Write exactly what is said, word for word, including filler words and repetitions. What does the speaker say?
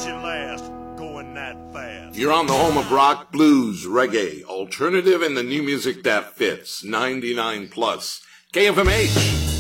you last, going that fast. You're on the home of rock, blues, reggae, alternative, and the new music that fits. ninety-nine plus. K F M H.